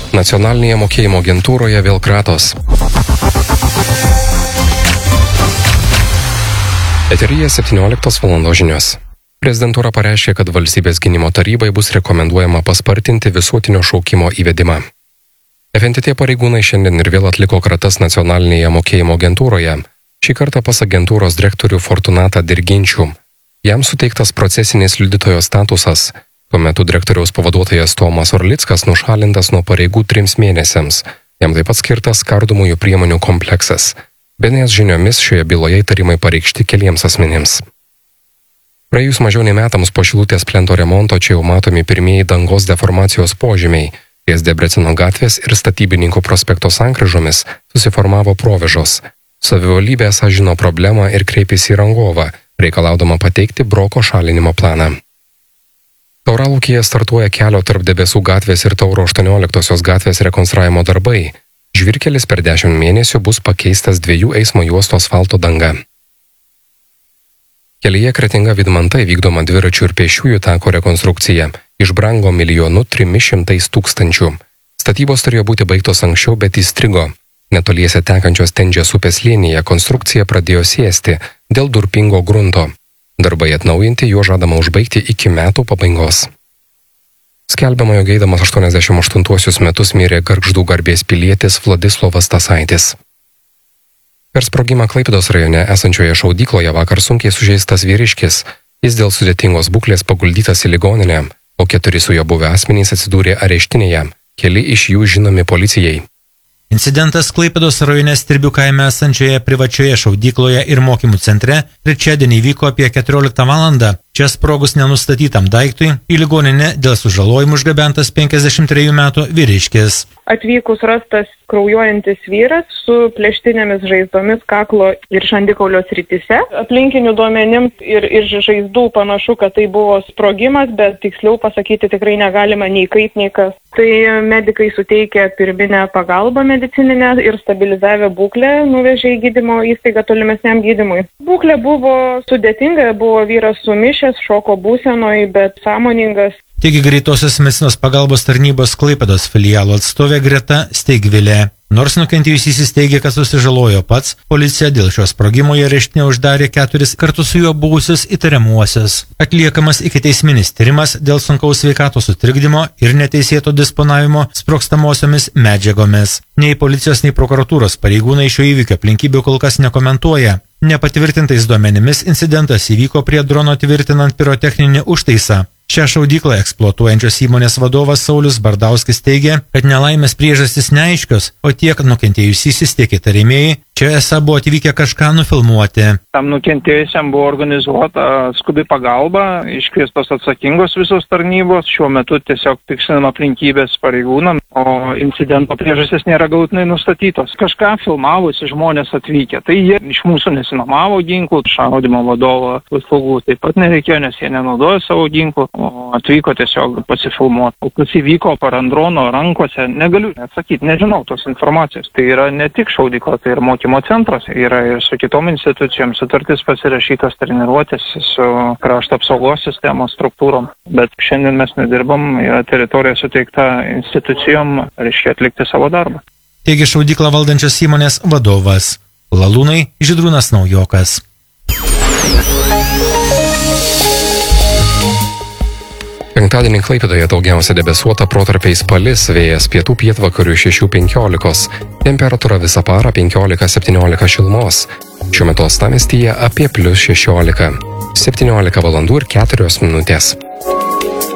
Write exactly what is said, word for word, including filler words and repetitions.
Nacionalinėje mokėjimo agentūroje vėl kratos. Eteryje septynioliktos valandos žinios. Prezidentūra pareiškė, kad Valstybės gynimo tarybai bus rekomenduojama paspartinti visuotinio šaukimo įvedimą. F N T T pareigūnai šiandien ir vėl atliko kratas Nacionalinėje mokėjimo agentūroje, šį kartą pas agentūros direktorių Fortunatą Dirginčių. Jam suteiktas procesinis liudytojo statusas. Tuo metu direktoriaus pavaduotojas Tomas Orlickas nušalintas nuo pareigų trims mėnesiams. Jam taip pat skirtas kardomųjų priemonių kompleksas. B N S žiniomis šioje byloje įtarimai pareikšti keliems asmenims. Praėjus mažiau nei metams po Šilutės plento remonto čia jau matomi pirmieji dangos deformacijos požymiai. Ties Debreceno gatvės ir Statybininko prospekto sankryžomis susiformavo provėžos. Savivaldybė esą žino problemą ir kreipėsi į rangovą, reikalaudama pateikti broko šalinimo planą. Tauralaukyje startuoja kelio tarp Debesų gatvės ir Tauro aštuonioliktosios gatvės rekonstravimo darbai. Žvyrkelis per dešimt mėnesių bus pakeistas dviejų eismo juostų asfalto danga. Kelyje Kretinga Vidmantai vykdoma dviračių ir pėsčiųjų tako rekonstrukcija. Išbrango milijonu trimis šimtais tūkstančių. Statybos turėjo būti baigtos anksčiau, bet įstrigo. Netoliese tekančios Tenžės upės linija konstrukcija pradėjo sėsti dėl durpingo grunto. Darbai atnaujinti juo žadama užbaigti iki metų pabaigos. Skelbiama, jog eidamas aštuoniasdešimt aštuntuosius metus mirė Gargždų garbės pilietis Vladislovas Tasaitis. Per sprogimą Klaipėdos rajone esančioje šaudykloje vakar sunkiai sužeistas vyriškis. Jis dėl sudėtingos būklės paguldytas į ligoninę, o keturi su juo buvę asmenys atsidūrė areštinėje. Keli iš jų žinomi policijai. Incidentas Klaipėdos rajone Stirbių kaime esančioje privačioje šaudykloje ir mokymų centre trečiadienį vyko apie keturioliktą valandą. Čia sprogus nenustatytam daiktui į ligoninę dėl sužalojimų išgabentas penkiasdešimt trejų metų vyriškis. Atvykus rastas kraujuojantis vyras su plėštinėmis žaizdomis kaklo ir žandikaulio srityse. Aplinkinių duomenims ir, ir žaizdų panašu, kad tai buvo sprogimas, bet tiksliau pasakyti tikrai negalima nei kaip, nei kas. Tai medikai suteikė pirminę pagalbą medicininę ir stabilizavę būklę nuvežė į gydymo įstaigą tolimesniam gydymui. Būklė buvo sudėtinga, buvo vyras sumišęs, šoko būsenoj, bet sąmoningas. Taigi greitosios medicinos pagalbos tarnybos Klaipėdos filialo atstovė Greta Steigvilė. Nors nukentėjusysis teigia, kad susižalojo pats, policija dėl šio sprogimo į areštinę uždarė keturis kartu su juo buvusius įtariamuosius. Atliekamas ikiteisminis tyrimas dėl sunkaus sveikatos sutrikdymo ir neteisėto disponavimo sprogstamosiomis medžiagomis. Nei policijos, nei prokuratūros pareigūnai šio įvykio aplinkybių kol kas nekomentuoja. Nepatvirtintais duomenimis incidentas įvyko prie drono tvirtinant pirotechninį užtaisą. Šią šaudyklą eksploatuojančios įmonės vadovas Saulius Bardauskis teigia, kad nelaimės priežastys neaiškios, o tiek nukentėjusysis, tiek įtariamieji čia esą buvo atvykę kažką nufilmuoti. Tam nukentėjusiam buvo organizuota skubi pagalba, iškviestos atsakingos visos tarnybos, šiuo metu tiesiog tikslinama aplinkybės pareigūnam, o incidento priežastys nėra galutinai nustatytos. Kažką filmavosi žmonės atvykę, tai jie iš mūsų nesinomavo ginklų, šaudymo vadovo paslaugų taip pat nereikėjo, nes jie nenaudojo savo ginklų, o atvyko tiesiog pasifilmuoti. O kas įvyko parandrono rankose, negaliu atsakyti, nežinau tos informacijos. Tai yra ne tik šaudykla, tai ir mokymo centras, yra ir su kitom institucijom sutartis pasirašytos treniruotės su krašto apsaugos sistemos struktūrom. Bet šiandien mes nedirbam, yra teritorija suteikta institucijom, reiškia atlikti savo darbą. Taigi šaudyklą valdančios įmonės vadovas. Lalūnai Žydrūnas Naujokas. Penktadienį Klaipėdoje daugiausia debesuota, protarpiais palis, vėjas pietų pietvakarių šešių penkiolikos, temperatūra visą parą penkiolika septyniolika šilumos. Šiuo metu uostamiestyje apie plius šešiolika. septyniolika valandų ir keturios minutės.